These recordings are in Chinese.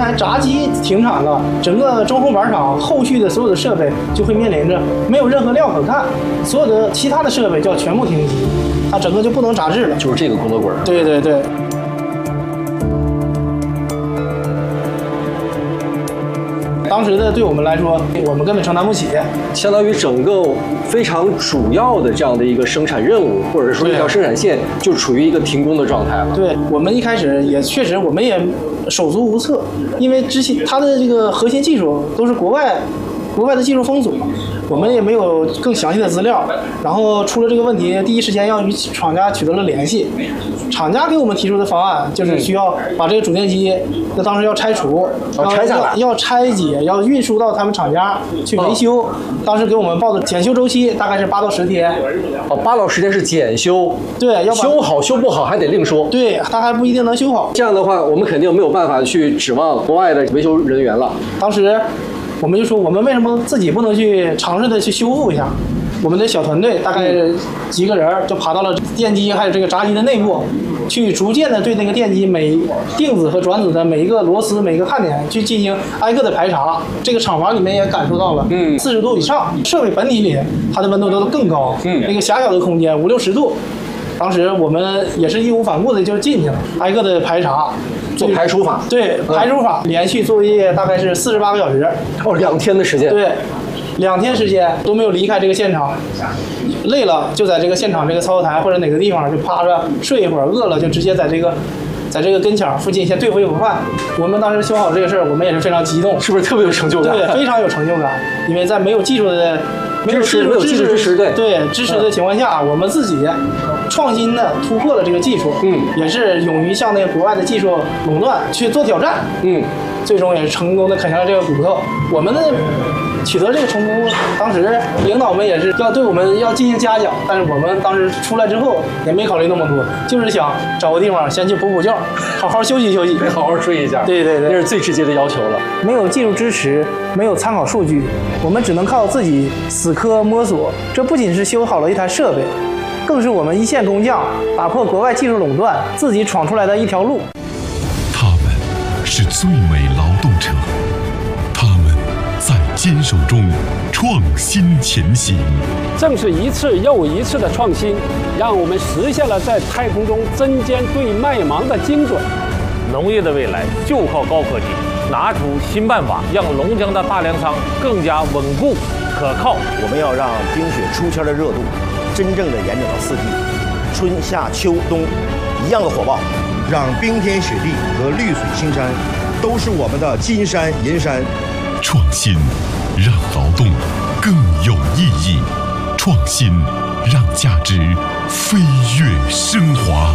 台炸机停产了，整个中控板厂后续的所有的设备就会面临着没有任何料可看，所有的其他的设备就要全部停机，它整个就不能炸制了。 就是这个工作轨。 对对对。当时的对我们来说，我们根本承担不起， 相当于整个非常主要的这样的一个生产任务，或者说一条生产线就处于一个停工的状态了。 对，我们一开始也确实，我们也手足无措，因为之前它的这个核心技术都是国外的技术封锁，我们也没有更详细的资料。然后出了这个问题，第一时间要与厂家取得了联系。厂家给我们提出的方案就是需要把这个主电机，那当时要拆除， 拆下来， 要拆解，要运输到他们厂家去维修。当时给我们报的检修周期大概是8到10天。 8到10天是检修， 对，要修好修不好还得另说。 对，它还不一定能修好。 这样的话，我们肯定没有办法去指望国外的维修人员了。 当时我们就说，我们为什么自己不能去尝试的去修复一下？我们的小团队大概几个人就爬到了电机还有这个闸机的内部，去逐渐的对那个电机每定子和转子的每一个螺丝、每一个看点去进行挨个的排查。这个厂房里面也感受到了，40度以上，设备本体里它的温度都更高，那个狭小的空间50-60度。当时我们也是义无反顾的就进去了，挨个的排查。 做排除法， 对，排除法，连续作业大概是48个小时， 2天的时间， 对，2天时间都没有离开这个现场，累了就在这个现场这个操作台或者哪个地方就趴着睡一会儿，饿了就直接在这个跟前附近先对付一口饭。我们当时修好这个事儿，我们也是非常激动， 是不是特别有成就感？ 对，非常有成就感，因为在没有技术的。没有技术支持的情况下，我们自己创新的突破了这个技术，也是勇于向那个国外的技术垄断去做挑战，最终也是成功的啃下了这个骨头。我们的取得这个成功，当时领导们也是要对我们要进行嘉奖，但是我们当时出来之后也没考虑那么多，就是想找个地方先去补觉，好好休息休息， 好好睡一下。 对对对， 那是最直接的要求了。 没有技术支持，没有参考数据，我们只能靠自己死磕摸索。这不仅是修好了一台设备，更是我们一线工匠打破国外技术垄断，自己闯出来的一条路。 他们是最美劳动者，他们在坚守中创新前行。 正是一次又一次的创新，让我们实现了在太空中针尖对麦芒的精准。 农业的未来就靠高科技，拿出新办法，让龙江的大粮仓更加稳固可靠。 我们要让冰雪出签的热度真正的延展到4季，春夏秋冬一样的火爆， 让冰天雪地和绿水青山都是我们的金山银山。 创新让劳动更有意义，创新让价值飞跃升华。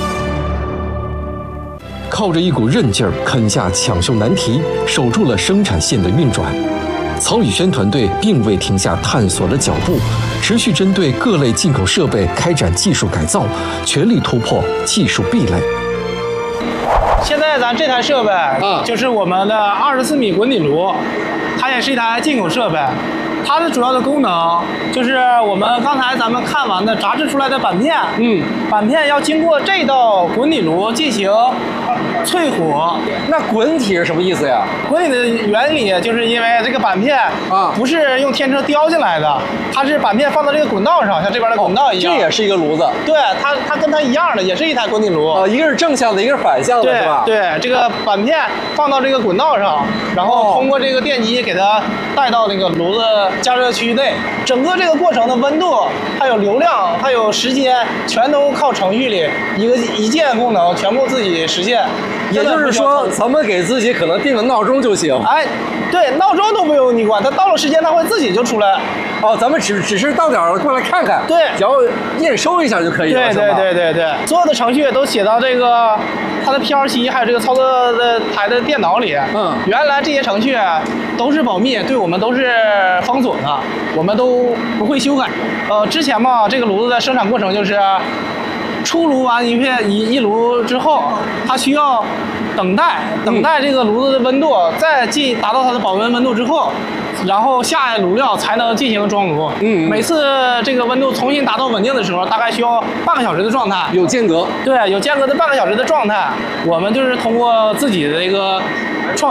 靠着一股韧劲儿啃下抢修难题，守住了生产线的运转。曹宇轩团队并未停下探索的脚步，持续针对各类进口设备开展技术改造，全力突破技术壁垒。 现在咱这台设备就是我们的24米滚底炉，它也是一台进口设备。它的主要的功能就是我们刚才咱们看完的炸制出来的板片，板片要经过这道滚底炉进行淬火。 那滚体是什么意思呀？ 滚体的原理就是因为这个板片不是用天车雕进来的，它是板片放到这个滚道上，像这边的滚道一样。 这也是一个炉子。 对，它跟它一样的，也是一台滚底炉。 一个是正向的，一个是反向的，是吧？ 对，这个板片放到这个滚道上，然后通过这个电机给它带到那个炉子加热区域内，整个这个过程的温度、还有流量、还有时间，全都靠程序里一键功能全部自己实现。 也就是说，咱们给自己可能定个闹钟就行。 哎，对，闹钟都不用你管，它到了时间它会自己就出来。 咱们只是到点儿过来看看， 对， 只要验收一下就可以了， 对，所有的程序都写到这个它的 PLC 还有这个操作的台的电脑里。原来这些程序都是保密，对我们都是封锁的，我们都不会修改。之前嘛，这个炉子的生产过程就是出炉完一炉之后，它需要等待这个炉子的温度，再达到它的保温温度之后，然后下炉料才能进行装炉。每次这个温度重新达到稳定的时候，大概需要半个小时的状态。 有间隔。 对，有间隔的半个小时的状态，我们就是通过自己的一个